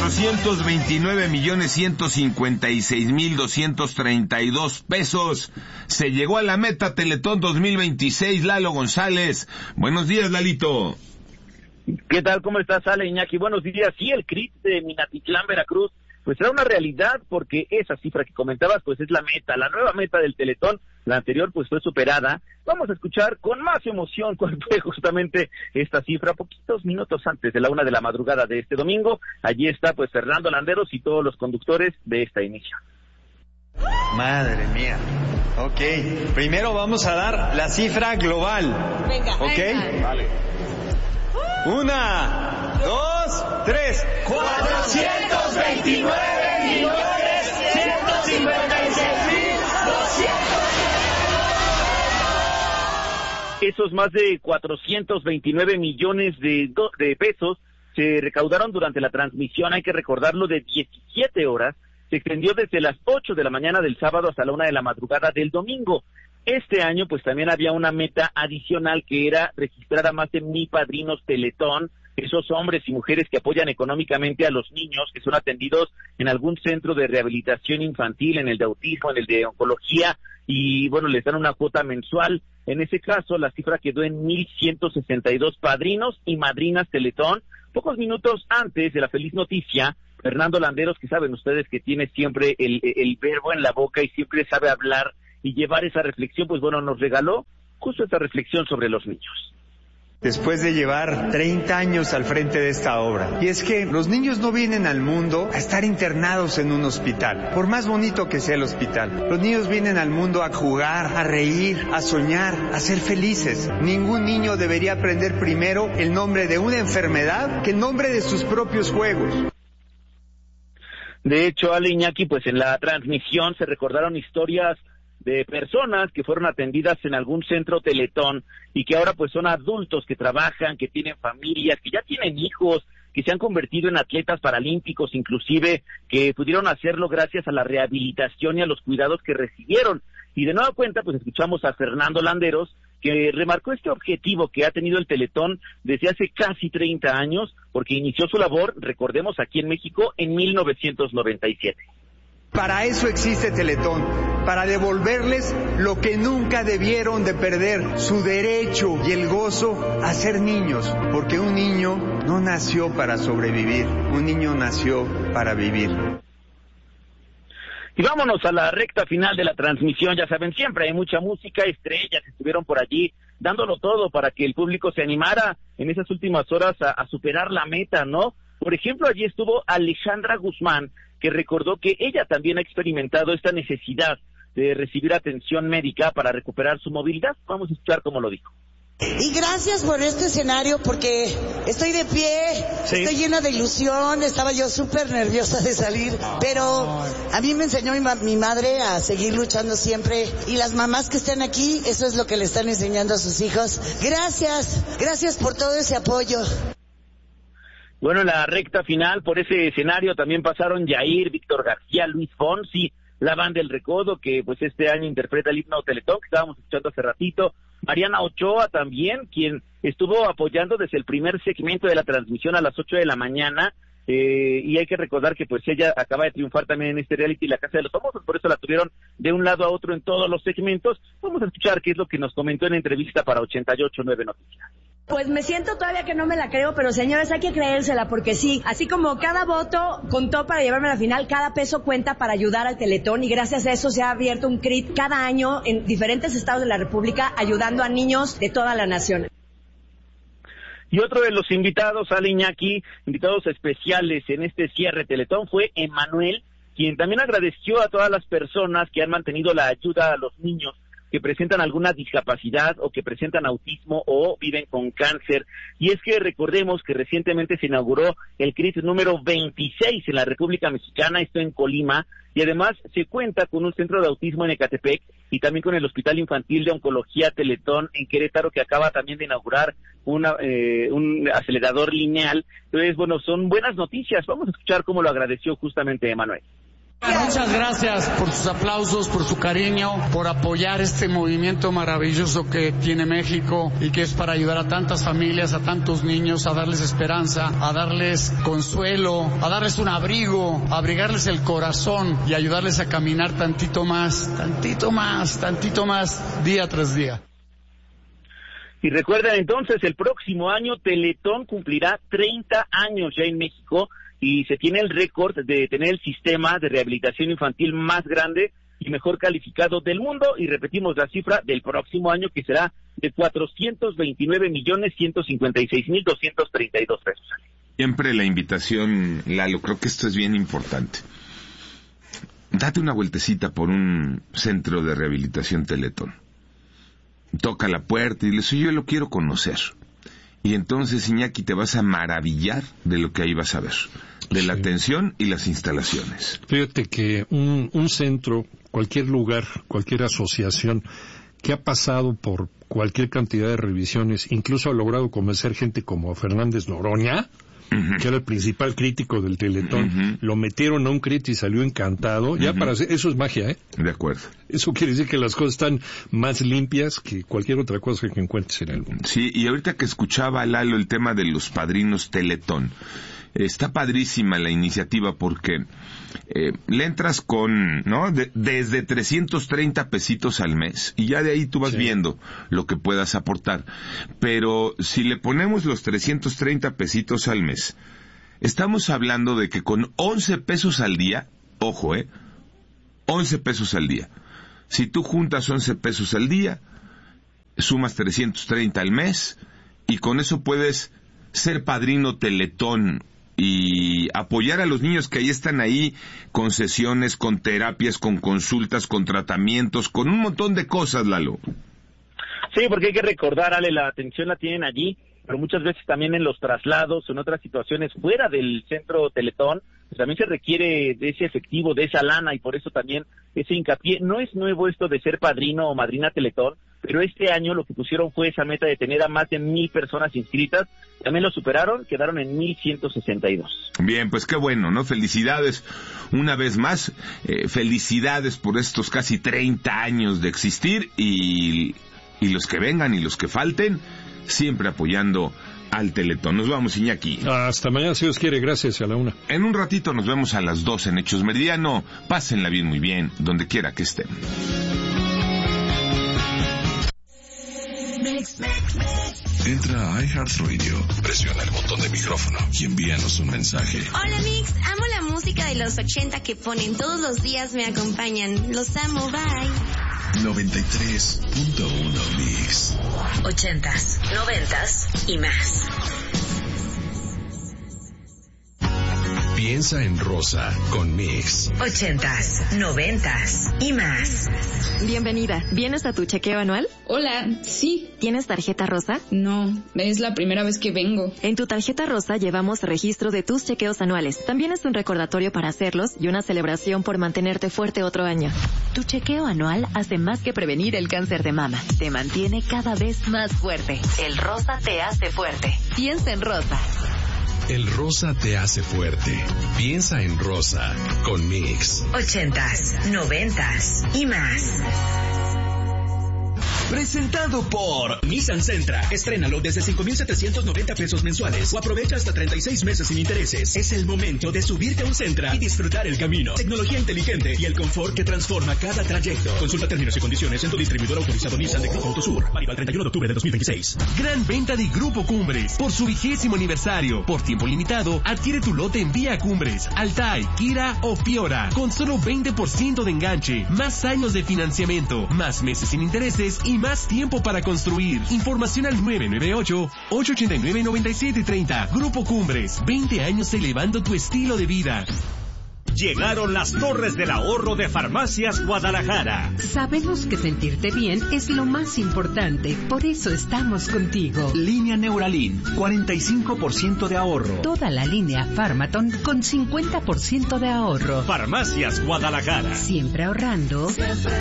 429,156,232 se llegó a la meta Teletón 2026. Lalo González, buenos días, Lalito. ¿Qué tal? ¿Cómo estás, Ale, Iñaki? Buenos días. Sí, el CRIT de Minatitlán, Veracruz, pues será una realidad, porque esa cifra que comentabas, pues es la meta, la nueva meta del Teletón. La anterior, pues fue superada. Vamos a escuchar con más emoción cuál fue justamente esta cifra, poquitos minutos antes de la 1 de la madrugada de este domingo. Allí está, pues, Fernando Landeros y todos los conductores de esta emisión. Madre mía. Ok, primero vamos a dar la cifra global. Venga. Ok. Venga. Vale. 1, 2, 3. 429,156,200. Esos más de 429 millones de pesos se recaudaron durante la transmisión, hay que recordarlo, de 17 horas. Se extendió desde las 8 de la mañana del sábado hasta la 1 de la madrugada del domingo. Este año, pues también había una meta adicional, que era registrar a más de 1,000 padrinos Teletón, esos hombres y mujeres que apoyan económicamente a los niños que son atendidos en algún centro de rehabilitación infantil, en el de autismo, en el de oncología, y bueno, les dan una cuota mensual. En ese caso, la cifra quedó en 1,162 padrinos y madrinas Teletón. Pocos minutos antes de la feliz noticia, Fernando Landeros, que saben ustedes que tiene siempre el verbo en la boca y siempre sabe hablar y llevar esa reflexión, pues bueno, nos regaló justo esta reflexión sobre los niños. Después de llevar 30 años al frente de esta obra, y es que los niños no vienen al mundo a estar internados en un hospital, por más bonito que sea el hospital. Los niños vienen al mundo a jugar, a reír, a soñar, a ser felices. Ningún niño debería aprender primero el nombre de una enfermedad que el nombre de sus propios juegos. De hecho, Ale, Iñaki, pues en la transmisión se recordaron historias de personas que fueron atendidas en algún centro Teletón y que ahora pues son adultos que trabajan, que tienen familias, que ya tienen hijos, que se han convertido en atletas paralímpicos, inclusive, que pudieron hacerlo gracias a la rehabilitación y a los cuidados que recibieron. Y de nueva cuenta, pues escuchamos a Fernando Landeros, que remarcó este objetivo que ha tenido el Teletón desde hace casi 30 años, porque inició su labor, recordemos, aquí en México en 1997. Para eso existe Teletón, para devolverles lo que nunca debieron de perder, su derecho y el gozo a ser niños, porque un niño no nació para sobrevivir, un niño nació para vivir. Y vámonos a la recta final de la transmisión. Ya saben, siempre hay mucha música, estrellas estuvieron por allí dándolo todo para que el público se animara en esas últimas horas a superar la meta, ¿no? Por ejemplo, allí estuvo Alejandra Guzmán, que recordó que ella también ha experimentado esta necesidad de recibir atención médica para recuperar su movilidad. Vamos a escuchar cómo lo dijo. Y gracias por este escenario, porque estoy de pie, sí. Estoy llena de ilusión, estaba yo súper nerviosa de salir, pero a mí me enseñó mi madre a seguir luchando siempre, y las mamás que están aquí, eso es lo que le están enseñando a sus hijos. Gracias por todo ese apoyo. Bueno, en la recta final, por ese escenario también pasaron Yair, Víctor García, Luis Fonsi, la banda El Recodo, que pues este año interpreta el himno Teletón, que estábamos escuchando hace ratito, Mariana Ochoa también, quien estuvo apoyando desde el primer segmento de la transmisión a las 8 de la mañana, y hay que recordar que pues ella acaba de triunfar también en este reality La Casa de los Famosos, por eso la tuvieron de un lado a otro en todos los segmentos. Vamos a escuchar qué es lo que nos comentó en entrevista para 88.9 Noticias. Pues me siento todavía que no me la creo, pero señores, hay que creérsela, porque sí, así como cada voto contó para llevarme a la final, cada peso cuenta para ayudar al Teletón, y gracias a eso se ha abierto un CRIT cada año en diferentes estados de la República, ayudando a niños de toda la nación. Y otro de los invitados, Ale, Iñaki, invitados especiales en este cierre Teletón, fue Emmanuel, quien también agradeció a todas las personas que han mantenido la ayuda a los niños que presentan alguna discapacidad o que presentan autismo o viven con cáncer. Y es que recordemos que recientemente se inauguró el CRIT número 26 en la República Mexicana, esto en Colima, y además se cuenta con un centro de autismo en Ecatepec y también con el Hospital Infantil de Oncología Teletón en Querétaro, que acaba también de inaugurar un acelerador lineal. Entonces, bueno, son buenas noticias. Vamos a escuchar cómo lo agradeció justamente Emanuel. Muchas gracias por sus aplausos, por su cariño, por apoyar este movimiento maravilloso que tiene México y que es para ayudar a tantas familias, a tantos niños, a darles esperanza, a darles consuelo, a darles un abrigo, a abrigarles el corazón y ayudarles a caminar tantito más, día tras día. Y recuerden entonces, el próximo año Teletón cumplirá 30 años ya en México y se tiene el récord de tener el sistema de rehabilitación infantil más grande y mejor calificado del mundo. Y repetimos la cifra del próximo año, que será de 429,156,232 pesos. Siempre la invitación, Lalo, creo que esto es bien importante. Date una vueltecita por un centro de rehabilitación Teletón. Toca la puerta y le dice, yo lo quiero conocer. Y entonces, Iñaki, te vas a maravillar de lo que ahí vas a ver, de la atención y las instalaciones. Fíjate que un centro, cualquier lugar, cualquier asociación que ha pasado por cualquier cantidad de revisiones, incluso ha logrado convencer gente como Fernández Noroña, que era el principal crítico del Teletón, lo metieron a un crit y salió encantado. Ya para hacer, eso es magia, ¿eh? De acuerdo. Eso quiere decir que las cosas están más limpias que cualquier otra cosa que encuentres en el mundo. Sí, y ahorita que escuchaba, Lalo, el tema de los padrinos Teletón, está padrísima la iniciativa porque le entras con, ¿no? Desde 330 pesitos al mes y ya de ahí tú vas viendo lo que puedas aportar. Pero si le ponemos los 330 pesitos al mes, estamos hablando de que con 11 pesos al día, ojo, 11 pesos al día. Si tú juntas 11 pesos al día, sumas 330 al mes y con eso puedes ser padrino Teletón y apoyar a los niños que ahí están ahí con sesiones, con terapias, con consultas, con tratamientos, con un montón de cosas, Lalo. Sí, porque hay que recordar, Ale, la atención la tienen allí, pero muchas veces también en los traslados, en otras situaciones fuera del centro Teletón, pues también se requiere de ese efectivo, de esa lana, y por eso también ese hincapié. No es nuevo esto de ser padrino o madrina Teletón, pero este año lo que pusieron fue esa meta de tener a más de 1,000 personas inscritas. También lo superaron, quedaron en 1,162. Bien, pues qué bueno, ¿no? Felicidades una vez más, felicidades por estos casi 30 años de existir y los que vengan y los que falten, siempre apoyando al Teletón. Nos vamos, Iñaki. Hasta mañana, si Dios quiere. Gracias, a la 1. En un ratito nos vemos a las 2 en Hechos Meridiano. Pásenla bien, muy bien, donde quiera que estén. Entra a iHeartRadio, presiona el botón de micrófono y envíanos un mensaje. Hola Mix, amo la música de los 80 que ponen todos los días, me acompañan. Los amo, bye. 93.1 Mix. 80s, 90s y más. Piensa en rosa con Mix. 80s, 90s y más. Bienvenida. ¿Vienes a tu chequeo anual? Hola, sí. ¿Tienes tarjeta rosa? No, es la primera vez que vengo. En tu tarjeta rosa llevamos registro de tus chequeos anuales. También es un recordatorio para hacerlos y una celebración por mantenerte fuerte otro año. Tu chequeo anual hace más que prevenir el cáncer de mama. Te mantiene cada vez más fuerte. El rosa te hace fuerte. Piensa en rosa. El rosa te hace fuerte. Piensa en rosa con Mix. 80s, 90s y más. Presentado por Nissan Sentra. Estrénalo desde 5,790 pesos mensuales o aprovecha hasta 36 meses sin intereses. Es el momento de subirte a un Sentra y disfrutar el camino. Tecnología inteligente y el confort que transforma cada trayecto. Consulta términos y condiciones en tu distribuidor autorizado Nissan de Grupo Autosur. Válido al 31 de octubre de 2026. Gran venta de Grupo Cumbres. Por su 20º aniversario. Por tiempo limitado, adquiere tu lote en Vía Cumbres, Altai, Kira o Fiora. Con solo 20% de enganche. Más años de financiamiento. Más meses sin intereses y más tiempo para construir. Información al 998-889-9730. Grupo Cumbres. 20 años elevando tu estilo de vida. Llegaron las Torres del Ahorro de Farmacias Guadalajara. Sabemos que sentirte bien es lo más importante, por eso estamos contigo. Línea Neuralin, 45% de ahorro. Toda la línea Pharmaton con 50% de ahorro. Farmacias Guadalajara. Siempre ahorrando. Siempre